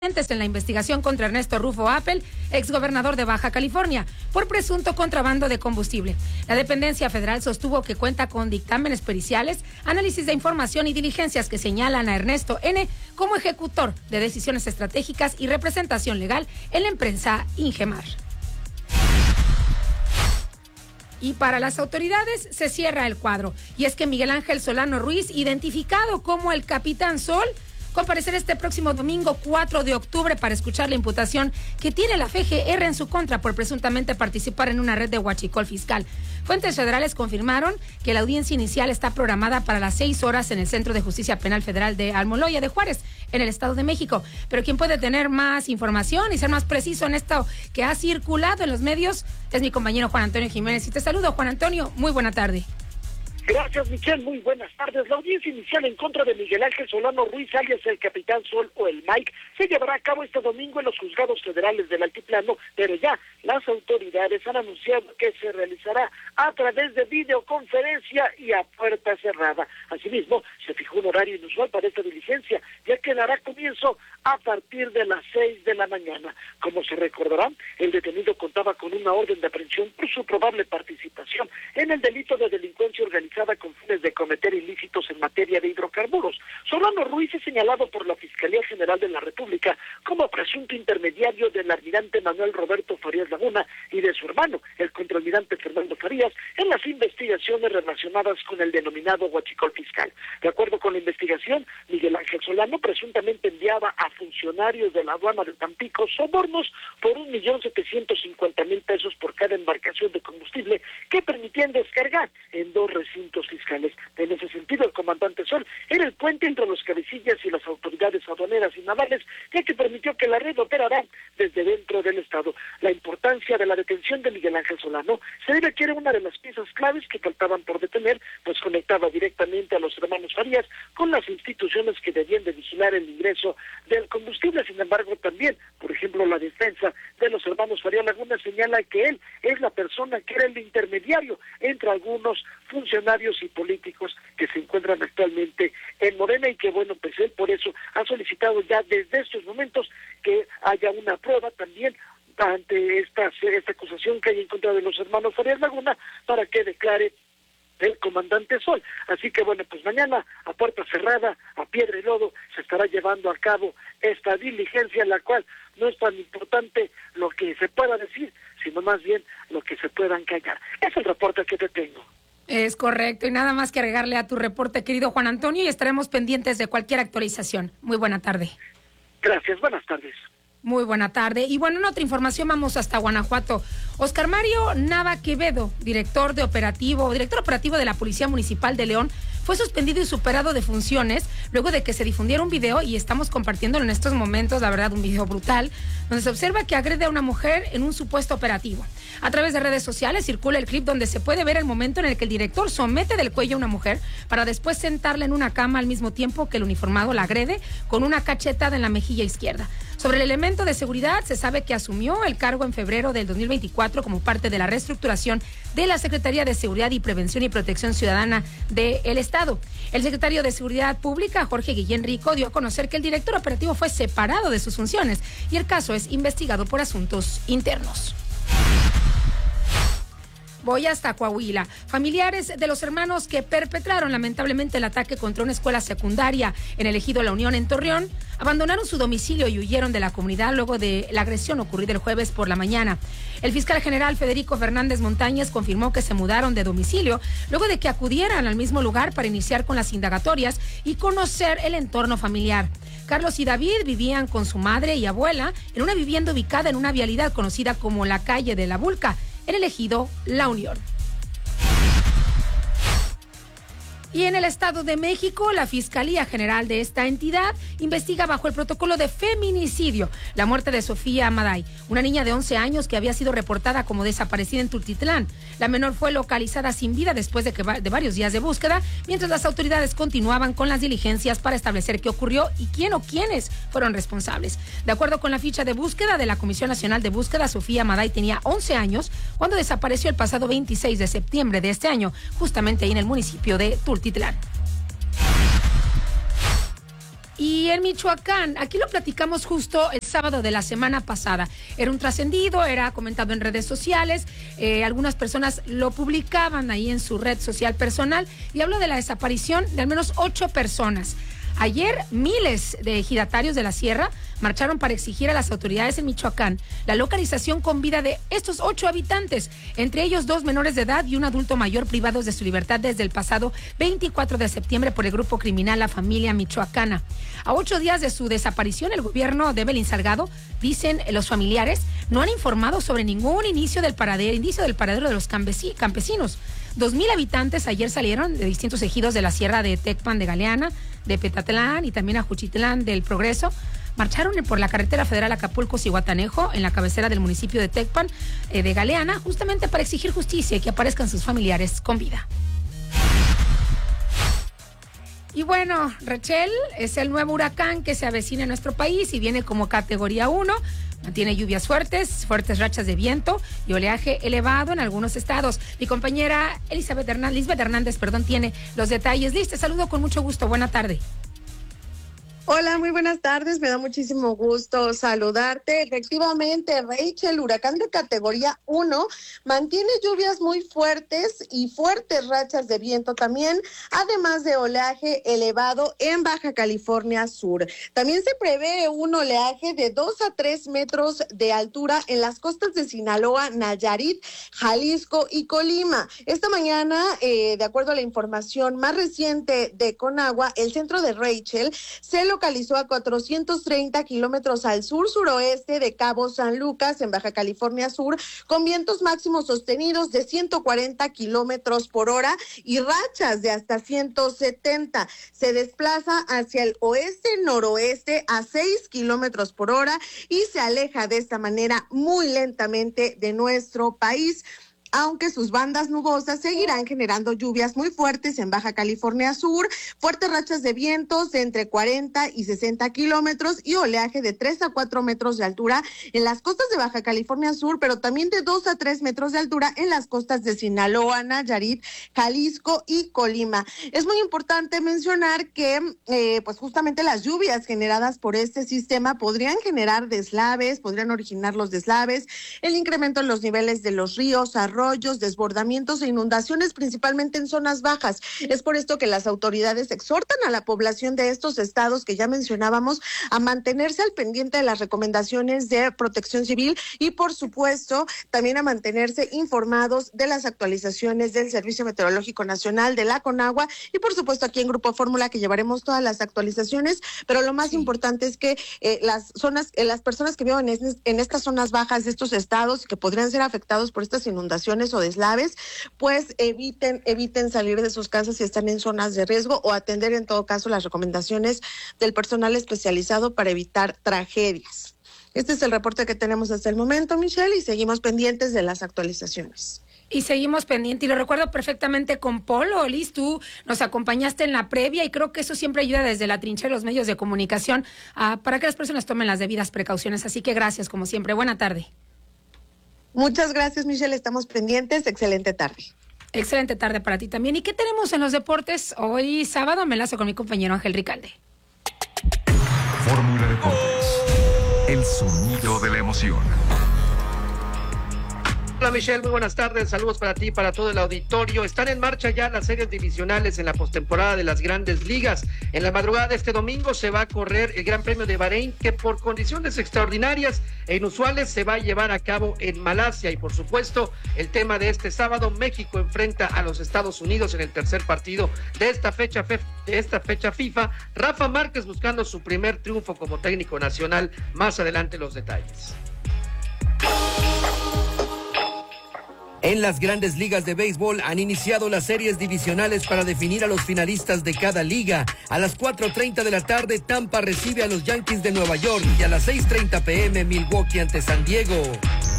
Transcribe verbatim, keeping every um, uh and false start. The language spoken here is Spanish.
en la investigación contra Ernesto Rufo Appel, exgobernador de Baja California, por presunto contrabando de combustible. La dependencia federal sostuvo que cuenta con dictámenes periciales, análisis de información y diligencias que señalan a Ernesto N. como ejecutor de decisiones estratégicas y representación legal en la empresa Ingemar. Y para las autoridades se cierra el cuadro. Y es que Miguel Ángel Solano Ruiz, identificado como el Capitán Sol, comparecerá este próximo domingo cuatro de octubre para escuchar la imputación que tiene la F G R en su contra por presuntamente participar en una red de huachicol fiscal. Fuentes federales confirmaron que la audiencia inicial está programada para las seis horas en el Centro de Justicia Penal Federal de Almoloya de Juárez, en el Estado de México. Pero quien puede tener más información y ser más preciso en esto que ha circulado en los medios es mi compañero Juan Antonio Jiménez. Y te saludo, Juan Antonio, muy buena tarde. Gracias, Michelle. Muy buenas tardes. La audiencia inicial en contra de Miguel Ángel Solano Ruiz, alias el Capitán Sol o el Mike, se llevará a cabo este domingo en los juzgados federales del Altiplano, pero ya las autoridades han anunciado que se realizará a través de videoconferencia y a puerta cerrada. Asimismo, se fijó un horario inusual para esta diligencia, ya que dará comienzo a partir de las seis de la mañana. Como se recordará, el detenido contaba con una orden de aprehensión por su probable participación en el delito de delincuencia organizada con fines de cometer ilícitos en materia de hidrocarburos. Solano Ruiz es señalado por la Fiscalía General de la República como presunto intermediario del almirante Manuel Roberto Farías Laguna y de su hermano, el contraalmirante Fernando Farías, en las investigaciones relacionadas con el denominado huachicol fiscal. De acuerdo con la investigación, Miguel Ángel Solano presuntamente enviaba a funcionarios de la aduana de Tampico sobornos por un millón setecientos cincuenta mil pesos por cada embarcación de combustible que permitían descargar en dos recintos fiscales. En ese sentido, el comandante Sol era el puente entre los cabecillas y las autoridades aduaneras y navales, ya que permitió que la red operara desde dentro del Estado. La importancia de la detención de Miguel Ángel Solano se debe a que era una de las piezas claves que faltaban por detener, pues conectaba directamente a los hermanos Farías con las instituciones que debían de vigilar el ingreso del combustible. Sin embargo, también, por ejemplo, la defensa de los hermanos Farías Laguna señala que él es la persona que era el intermediario entre algunos funcionarios y políticos que se encuentran actualmente en Morena y que, bueno, pues él por eso ha solicitado ya desde estos momentos que haya una prueba también ante esta, esta acusación que hay en contra de los hermanos Farías Laguna para que declare el comandante Sol. Así que, bueno, pues mañana a puerta cerrada, a piedra y lodo, se estará llevando a cabo esta diligencia en la cual no es tan importante lo que se pueda decir, sino más bien lo que se puedan callar. Es el reporte que te tengo. Es correcto, y nada más que agregarle a tu reporte, querido Juan Antonio, y estaremos pendientes de cualquier actualización. Muy buena tarde. Gracias, buenas tardes. Muy buena tarde. Y bueno, en otra información vamos hasta Guanajuato. Oscar Mario Nava Quevedo, director de operativo, director operativo de la Policía Municipal de León, fue suspendido y superado de funciones luego de que se difundiera un video, y estamos compartiéndolo en estos momentos, la verdad, un video brutal, donde se observa que agrede a una mujer en un supuesto operativo. A través de redes sociales circula el clip donde se puede ver el momento en el que el director somete del cuello a una mujer para después sentarla en una cama al mismo tiempo que el uniformado la agrede con una cachetada en la mejilla izquierda. Sobre el elemento de seguridad, se sabe que asumió el cargo en febrero del dos mil veinticuatro como parte de la reestructuración de la Secretaría de Seguridad y Prevención y Protección Ciudadana del Estado. El secretario de Seguridad Pública, Jorge Guillén Rico, dio a conocer que el director operativo fue separado de sus funciones y el caso es investigado por asuntos internos. Voy hasta Coahuila. Familiares de los hermanos que perpetraron lamentablemente el ataque contra una escuela secundaria en el ejido La Unión en Torreón abandonaron su domicilio y huyeron de la comunidad luego de la agresión ocurrida el jueves por la mañana. El fiscal general Federico Fernández Montañez confirmó que se mudaron de domicilio luego de que acudieran al mismo lugar para iniciar con las indagatorias y conocer el entorno familiar. Carlos y David vivían con su madre y abuela en una vivienda ubicada en una vialidad conocida como la calle de la Vulca, en el ejido La Unión. Y en el Estado de México, la Fiscalía General de esta entidad investiga bajo el protocolo de feminicidio la muerte de Sofía Amaday, una niña de once años que había sido reportada como desaparecida en Tultitlán. La menor fue localizada sin vida después de, que, de varios días de búsqueda, mientras las autoridades continuaban con las diligencias para establecer qué ocurrió y quién o quiénes fueron responsables. De acuerdo con la ficha de búsqueda de la Comisión Nacional de Búsqueda, Sofía Amaday tenía once años cuando desapareció el pasado veintiséis de septiembre de este año, justamente ahí en el municipio de Tultitlán. Y en Michoacán, aquí lo platicamos justo el sábado de la semana pasada. Era un trascendido, era comentado en redes sociales, eh, algunas personas lo publicaban ahí en su red social personal y hablo de la desaparición de al menos ocho personas. Ayer, miles de ejidatarios de la Sierra marcharon para exigir a las autoridades en Michoacán la localización con vida de estos ocho habitantes, entre ellos dos menores de edad y un adulto mayor privados de su libertad desde el pasado veinticuatro de septiembre por el grupo criminal La Familia Michoacana. A ocho días de su desaparición, el gobierno de Evelyn Salgado, dicen los familiares, no han informado sobre ningún inicio del paradero, indicio del paradero de los campesinos. Dos mil habitantes ayer salieron de distintos ejidos de la Sierra de Tecpan de Galeana, de Petatlán y también a Juchitlán del Progreso. Marcharon por la carretera federal Acapulco-Zihuatanejo, en la cabecera del municipio de Tecpan eh, de Galeana, justamente para exigir justicia y que aparezcan sus familiares con vida. Y bueno, Rachel es el nuevo huracán que se avecina en nuestro país y viene como categoría uno. Mantiene lluvias fuertes, fuertes rachas de viento y oleaje elevado en algunos estados. Mi compañera Elizabeth Hernández, Lisbeth Hernández, perdón, tiene los detalles. Liz, te saludo con mucho gusto. Buena tarde. Hola, muy buenas tardes. Me da muchísimo gusto saludarte. Efectivamente, Rachel, huracán de categoría uno, mantiene lluvias muy fuertes y fuertes rachas de viento también, además de oleaje elevado en Baja California Sur. También se prevé un oleaje de dos a tres metros de altura en las costas de Sinaloa, Nayarit, Jalisco y Colima. Esta mañana, eh, de acuerdo a la información más reciente de Conagua, el centro de Rachel se localizó a cuatrocientos treinta kilómetros al sur-suroeste de Cabo San Lucas, en Baja California Sur, con vientos máximos sostenidos de ciento cuarenta kilómetros por hora y rachas de hasta ciento setenta. Se desplaza hacia el oeste-noroeste a seis kilómetros por hora y se aleja de esta manera muy lentamente de nuestro país, aunque sus bandas nubosas seguirán generando lluvias muy fuertes en Baja California Sur, fuertes rachas de vientos de entre cuarenta y sesenta kilómetros y oleaje de tres a cuatro metros de altura en las costas de Baja California Sur, pero también de dos a tres metros de altura en las costas de Sinaloa, Nayarit, Jalisco y Colima. Es muy importante mencionar que eh, pues justamente las lluvias generadas por este sistema podrían generar deslaves, podrían originar los deslaves, el incremento en los niveles de los ríos, arroyos, arroyos, desbordamientos e inundaciones, principalmente en zonas bajas. Es por esto que las autoridades exhortan a la población de estos estados que ya mencionábamos a mantenerse al pendiente de las recomendaciones de Protección Civil y, por supuesto, también a mantenerse informados de las actualizaciones del Servicio Meteorológico Nacional, de la Conagua y, por supuesto, aquí en Grupo Fórmula, que llevaremos todas las actualizaciones, pero lo más sí. importante es que eh, las zonas, eh, las personas que viven en, en estas zonas bajas de estos estados que podrían ser afectados por estas inundaciones o deslaves, pues eviten, eviten salir de sus casas si están en zonas de riesgo o atender en todo caso las recomendaciones del personal especializado para evitar tragedias. Este es el reporte que tenemos hasta el momento, Michelle, y seguimos pendientes de las actualizaciones. Y seguimos pendientes, y lo recuerdo perfectamente con Polo. Liz, tú nos acompañaste en la previa y creo que eso siempre ayuda desde la trinchera de los medios de comunicación uh, para que las personas tomen las debidas precauciones. Así que gracias, como siempre. Buena tarde. Muchas gracias, Michelle. Estamos pendientes. Excelente tarde. Excelente tarde para ti también. ¿Y qué tenemos en los deportes? Hoy sábado me enlazo con mi compañero Ángel Ricalde. Fórmula Deportes. El sonido de la emoción. Hola Michelle, muy buenas tardes, saludos para ti y para todo el auditorio. Están en marcha ya las series divisionales en la postemporada de las Grandes Ligas. En la madrugada de este domingo se va a correr el Gran Premio de Bahrein, que por condiciones extraordinarias e inusuales se va a llevar a cabo en Malasia. Y por supuesto, el tema de este sábado, México enfrenta a los Estados Unidos en el tercer partido de esta fecha, de esta fecha FIFA. Rafa Márquez buscando su primer triunfo como técnico nacional. Más adelante los detalles. En las Grandes Ligas de Béisbol han iniciado las series divisionales para definir a los finalistas de cada liga. A las cuatro treinta de la tarde, Tampa recibe a los Yankees de Nueva York y a las seis treinta p m Milwaukee ante San Diego.